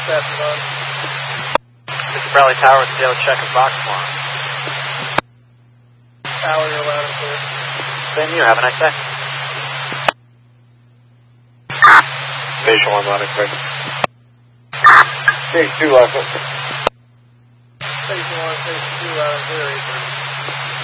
Passing on. Mr. Bradley Tower with Dale check of box 1. Tower, you're loud and clear. Same to you. Have a nice day. Station 1 loud and clear. Stage 2 loud and clear. Station 1, Station 2 loud and clear.